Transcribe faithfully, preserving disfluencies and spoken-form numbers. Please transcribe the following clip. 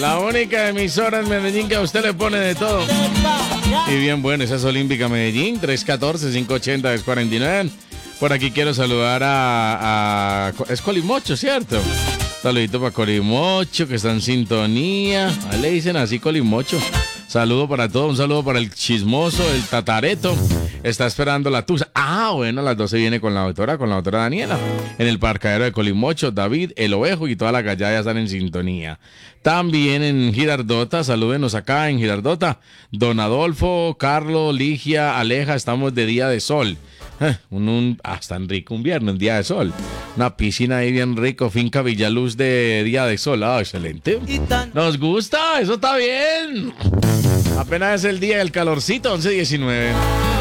La única emisora en Medellín que a usted le pone de todo. Y bien, bueno, esa es Olímpica Medellín, tres uno cuatro, cinco ocho cero, dos cuatro nueve. Por aquí quiero saludar a... a es Colimocho, ¿cierto? Saludito para Colimocho, que está en sintonía. Ahí le dicen así Colimocho. Saludo para todos, un saludo para el chismoso, el tatareto. Está esperando la tusa. Ah, bueno, a las doce viene con la doctora, con la doctora Daniela. En el parcadero de Colimocho, David, el ovejo y toda la gallada ya están en sintonía. También en Girardota, salúdenos acá en Girardota. Don Adolfo, Carlos, Ligia, Aleja, estamos de día de sol. Eh, un, un, ah, tan rico un viernes, un día de sol. Una piscina ahí bien rico, finca Villaluz de día de sol. Ah, excelente. Nos gusta, eso está bien. Apenas es el día del calorcito, once diecinueve.